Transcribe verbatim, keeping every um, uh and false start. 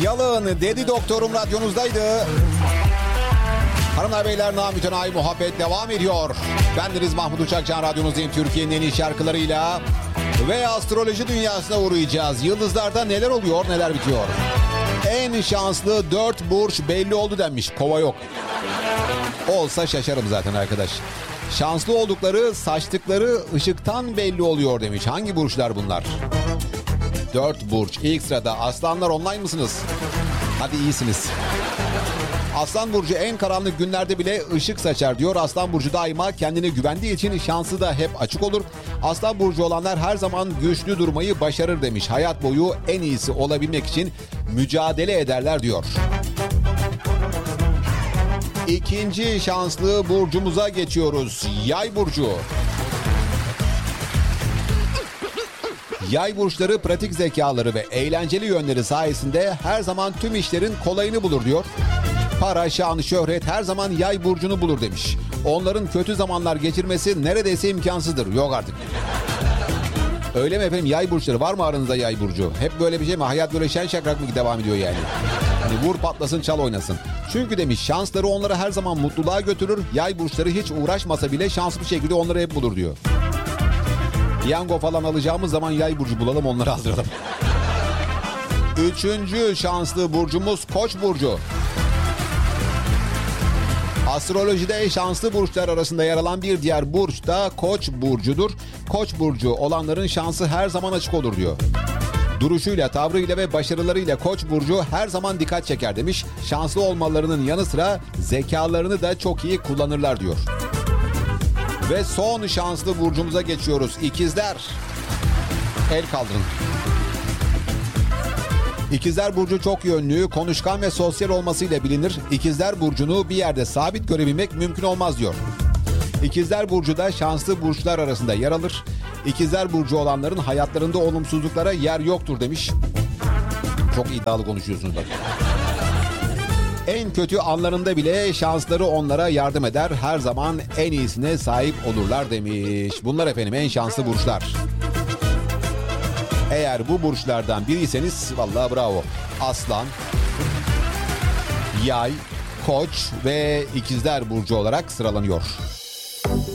Yalın Dedi Doktorum radyonuzdaydı. Hanımlar beyler, namütenayi muhabbet devam ediyor. Bendeniz Mahmut Uçakcan, radyonuzdayım. Türkiye'nin en iyi şarkılarıyla ve astroloji dünyasına uğrayacağız. Yıldızlarda neler oluyor, neler bitiyor? En şanslı dört burç belli oldu denmiş. Kova yok. Olsa şaşarım zaten arkadaş. Şanslı oldukları saçtıkları ışıktan belli oluyor demiş. Hangi burçlar bunlar? Dört burç. İlk sırada Aslanlar, online mısınız? Hadi iyisiniz. Aslan burcu en karanlık günlerde bile ışık saçar diyor. Aslan burcu daima kendine güvendiği için şansı da hep açık olur. Aslan burcu olanlar her zaman güçlü durmayı başarır demiş. Hayat boyu en iyisi olabilmek için mücadele ederler diyor. İkinci şanslı burcumuza geçiyoruz. Yay burcu. Yay burçları pratik zekaları ve eğlenceli yönleri sayesinde her zaman tüm işlerin kolayını bulur diyor. Para, şan, şöhret her zaman yay burcunu bulur demiş. Onların kötü zamanlar geçirmesi neredeyse imkansızdır. Yok artık. Öyle mi efendim, yay burçları var mı aranızda, yay burcu? Hep böyle bir şey mi? Hayat böyle şen şakrak mı devam ediyor yani? Hani vur patlasın, çal oynasın. Çünkü demiş, şansları onları her zaman mutluluğa götürür. Yay burçları hiç uğraşmasa bile şanslı bir şekilde onları hep bulur diyor. Piyango falan alacağımız zaman yay burcu bulalım, onları aldıralım. Üçüncü şanslı burcumuz Koç burcu. Astrolojide şanslı burçlar arasında yer alan bir diğer burç da Koç burcudur. Koç burcu olanların şansı her zaman açık olur diyor. Duruşuyla, tavrıyla ve başarılarıyla Koç burcu her zaman dikkat çeker demiş. Şanslı olmalarının yanı sıra zekalarını da çok iyi kullanırlar diyor. Ve son şanslı burcumuza geçiyoruz. İkizler. El kaldırın. İkizler burcu çok yönlü, konuşkan ve sosyal olmasıyla bilinir. İkizler burcunu bir yerde sabit görebilmek mümkün olmaz diyor. İkizler burcu da şanslı burçlar arasında yer alır. İkizler burcu olanların hayatlarında olumsuzluklara yer yoktur demiş. Çok iddialı konuşuyorsunuz bak. En kötü anlarında bile şansları onlara yardım eder. Her zaman en iyisine sahip olurlar demiş. Bunlar efendim en şanslı burçlar. Eğer bu burçlardan biriyseniz vallahi bravo. Aslan, Yay, Koç ve İkizler burcu olarak sıralanıyor.